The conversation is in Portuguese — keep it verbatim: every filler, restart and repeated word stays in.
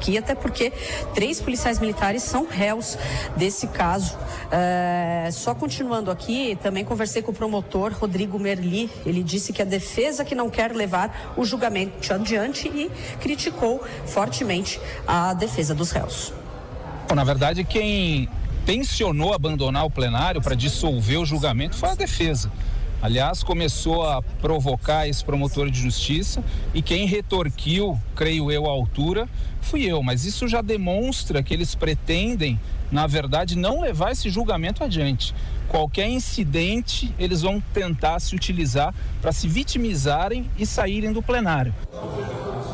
aqui, até porque três policiais militares são réus desse caso. É, só continuando aqui, também conversei com o promotor Rodrigo Merli. Ele disse que a defesa que não quer levar o julgamento adiante e criticou fortemente a defesa dos réus. Na verdade, quem tensionou abandonar o plenário para dissolver o julgamento foi a defesa. Aliás, começou a provocar esse promotor de justiça e quem retorquiu, creio eu, à altura, fui eu. Mas isso já demonstra que eles pretendem, na verdade, não levar esse julgamento adiante. Qualquer incidente, eles vão tentar se utilizar para se vitimizarem e saírem do plenário.